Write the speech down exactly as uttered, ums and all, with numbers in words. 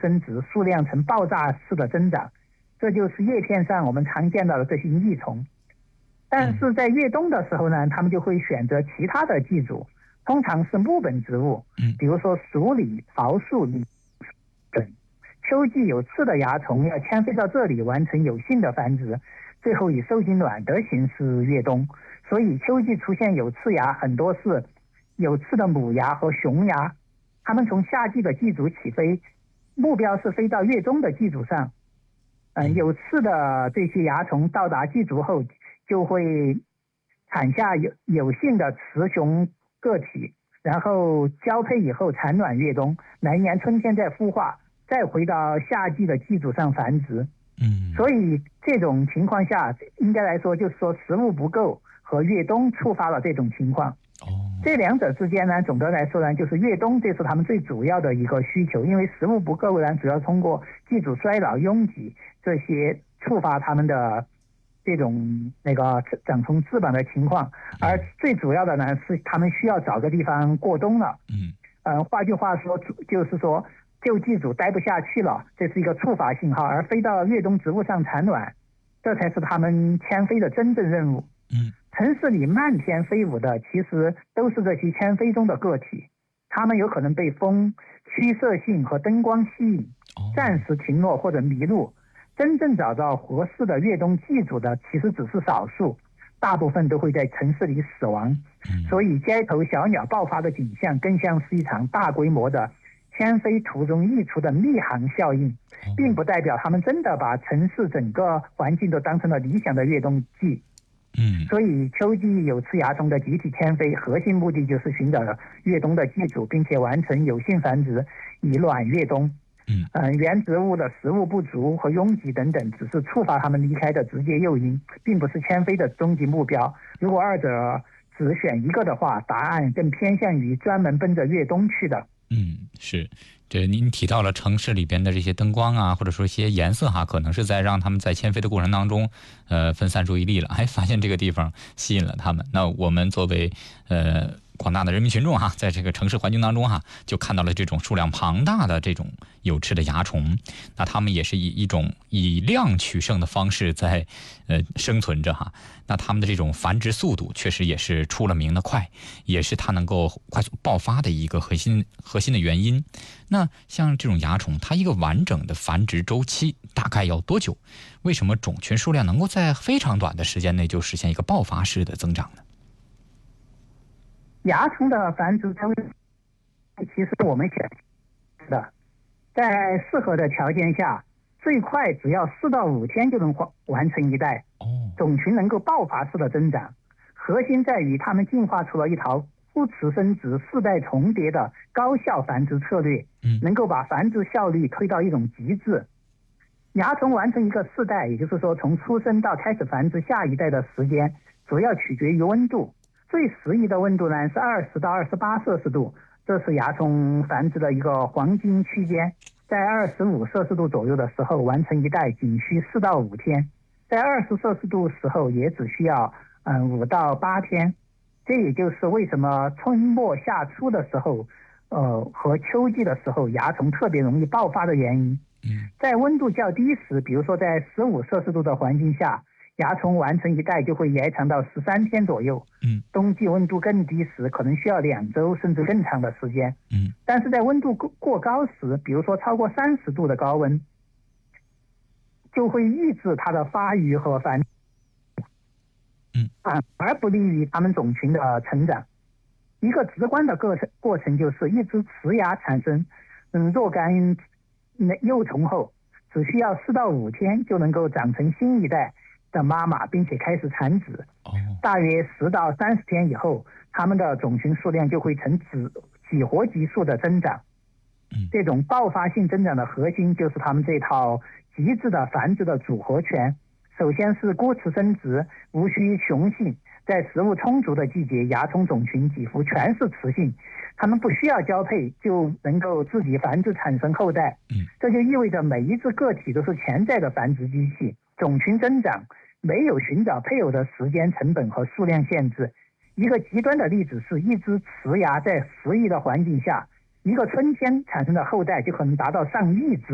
生殖数量呈爆炸式的增长，这就是叶片上我们常见到的这些益虫。但是在越冬的时候呢，它们就会选择其他的寄主，通常是木本植物，比如说鼠李、桃树、李等。秋季有刺的蚜虫要迁飞到这里完成有性的繁殖，最后以受精卵的形式越冬。所以秋季出现有刺蚜，很多是有刺的母蚜和雄蚜，它们从夏季的寄主起飞，目标是飞到越冬的寄主上。嗯，有刺的这些蚜虫到达寄主后，就会产下有有性的雌雄个体，然后交配以后产卵越冬，来年春天再孵化，再回到夏季的寄主上繁殖。 嗯， 所以这种情况下，应该来说就是说食物不够和越冬触发了这种情况。 哦， 这两者之间呢，总的来说呢，就是越冬这是他们最主要的一个需求，因为食物不够呢，主要通过寄主衰老、拥挤这些触发他们的这种那个长虫翅膀的情况，而最主要的呢是他们需要找个地方过冬了。 嗯， 呃，换句话说，就是说旧寄主待不下去了，这是一个触发信号，而飞到越冬植物上产卵，这才是他们迁飞的真正任务。 嗯， 城市里漫天飞舞的其实都是这些迁飞中的个体，它们有可能被风、趋色性和灯光吸引，暂时停落或者迷路。真正找到合适的越冬寄主的其实只是少数，大部分都会在城市里死亡。所以街头小鸟爆发的景象更像是一场大规模的迁飞途中溢出的密航效应，并不代表他们真的把城市整个环境都当成了理想的越冬季。 嗯， 所以秋季有刺蚜虫的集体迁飞，核心目的就是寻找越冬的寄主，并且完成有性繁殖，以卵越冬。 嗯， 呃，原植物的食物不足和拥挤等等，只是触发它们离开的直接诱因，并不是迁飞的终极目标。如果二者只选一个的话，答案更偏向于专门奔着越冬去的。 嗯，是，这您提到了城市里边的这些灯光啊，或者说一些颜色哈，可能是在让他们在迁飞的过程当中，呃，分散注意力了，还发现这个地方吸引了他们。那我们作为呃广大的人民群众哈，在这个城市环境当中哈，就看到了这种数量庞大的这种有翅的蚜虫，那他们也是以一种以量取胜的方式在呃生存着哈。那他们的这种繁殖速度确实也是出了名的快，也是它能够快速爆发的一个核心核心的原因。那像这种蚜虫，它一个完整的繁殖周期大概要多久？为什么种群数量能够在非常短的时间内就实现一个爆发式的增长呢？ 蚜虫的繁殖周期其实我们选的，在适合的条件下，最快只要四到五天就能完成一代。种群能够爆发式的增长，核心在于它们进化出了一套不雌生殖、世代重叠的高效繁殖策略，能够把繁殖效率推到一种极致。蚜虫完成一个世代，也就是说从出生到开始繁殖下一代的时间，主要取决于温度。最适宜的温度呢是二十到二十八摄氏度，这是蚜虫繁殖的一个黄金区间。在二十五摄氏度左右的时候完成一代仅需四到五天，在二十摄氏度时候也只需要嗯五到八天。这也就是为什么春末夏初的时候，呃和秋季的时候蚜虫特别容易爆发的原因。在温度较低时，比如说在十五摄氏度的环境下，蚜虫完成一代就会延长到十三天左右。嗯，冬季温度更低时，可能需要两周甚至更长的时间。嗯，但是在温度过高时，比如说超过三十度的高温，就会抑制它的发育和繁殖，嗯，反而不利于它们种群的成长。一个直观的过程过程就是一只雌蚜产生嗯若干幼虫后，只需要四到五天就能够长成新一代的妈妈，并且开始产子。大约十到三十天以后，它们的种群数量就会呈几几何级数的增长。这种爆发性增长的核心就是它们这套极致的繁殖的组合拳。首先是孤雌生殖，无需雄性，在食物充足的季节，蚜虫种群几乎全是雌性，它们不需要交配就能够自己繁殖产生后代。这就意味着每一只个体都是潜在的繁殖机器。种群增长没有寻找配偶的时间成本和数量限制。一个极端的例子是，一只雌蚜在适宜的环境下，一个春天产生的后代就可能达到上亿只。